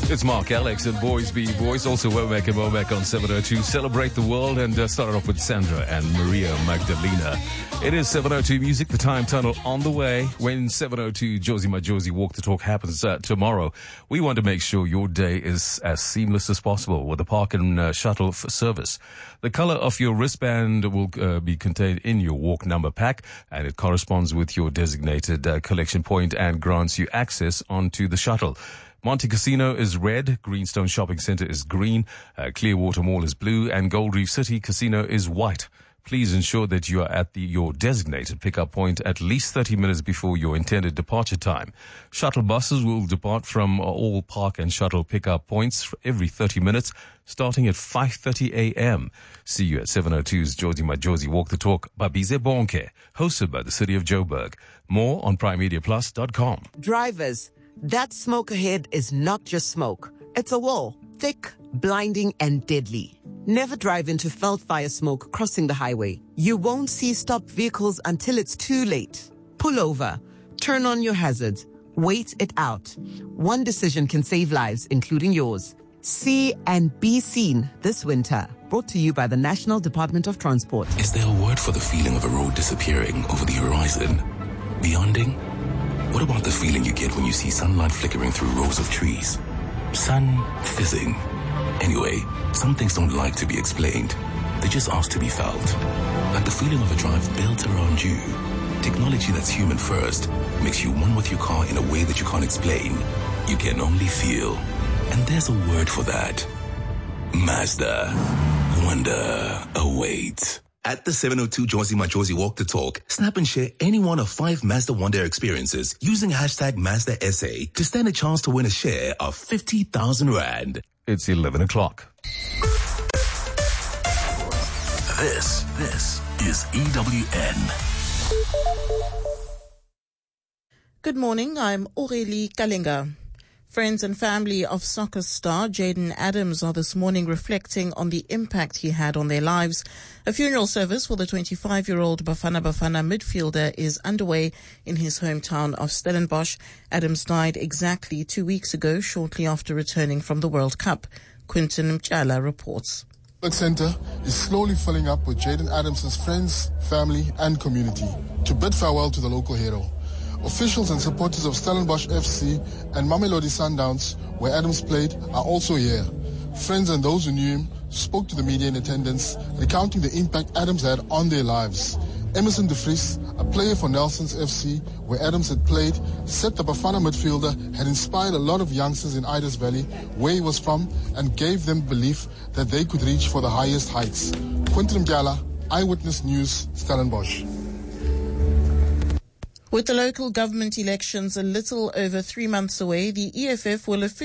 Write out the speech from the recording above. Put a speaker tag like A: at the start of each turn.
A: It's Mark Alex and Boys Be Boys, also Womack and Womack on 702. Celebrate the world and started off with Sandra and Maria Magdalena. It is 702 Music, the time tunnel on the way. When 702 Josie My Josie Walk the Talk happens tomorrow, we want to make sure your day is as seamless as possible with the park and shuttle service. The color of your wristband will be contained in your walk number pack, and it corresponds with your designated collection point and grants you access onto the shuttle. Monte Casino is red, Greenstone Shopping Centre is green, Clearwater Mall is blue, and Gold Reef City Casino is white. Please ensure that you are at your designated pickup point at least 30 minutes before your intended departure time. Shuttle buses will depart from all park and shuttle pickup points every 30 minutes, starting at 5:30 a.m. See you at 702's Josie My Josie Walk the Talk, Babize Bonke, hosted by the City of Joburg. More on primemediaplus.com.
B: Drivers, that smoke ahead is not just smoke. It's a wall, thick, blinding, and deadly. Never drive into felt fire smoke crossing the highway. You won't see stopped vehicles until it's too late. Pull over. Turn on your hazards. Wait it out. One decision can save lives, including yours. See and be seen this winter. Brought to you by the National Department of Transport.
C: Is there a word for the feeling of a road disappearing over the horizon? Beyonding? What about the feeling you get when you see sunlight flickering through rows of trees? Sun fizzing. Anyway, some things don't like to be explained. They just ask to be felt. Like the feeling of a drive built around you. Technology that's human first makes you one with your car in a way that you can't explain. You can only feel. And there's a word for that. Mazda. Wonder awaits. At the 702 Josie My Josie Walk the Talk, snap and share any one of 5 Mazda Wonder experiences using hashtag MazdaSA to stand a chance to win a share of 50,000 Rand.
A: It's 11 o'clock.
C: This is EWN.
D: Good morning, I'm Aurélie Kalinga. Friends and family of soccer star Jayden Adams are this morning reflecting on the impact he had on their lives. A funeral service for the 25-year-old Bafana Bafana midfielder is underway in his hometown of Stellenbosch. Adams died exactly 2 weeks ago, shortly after returning from the World Cup. Quinton Mchala reports.
E: The Centre is slowly filling up with Jayden Adams' friends, family and community to bid farewell to the local hero. Officials and supporters of Stellenbosch FC and Mamelodi Sundowns, where Adams played, are also here. Friends and those who knew him spoke to the media in attendance, recounting the impact Adams had on their lives. Emerson de Vries, a player for Nelsons FC, where Adams had played, said the Bafana midfielder had inspired a lot of youngsters in Idas Valley, where he was from, and gave them belief that they could reach for the highest heights. Quinton Mchala, Eyewitness News, Stellenbosch.
D: With the local government elections a little over 3 months away, the EFF will officially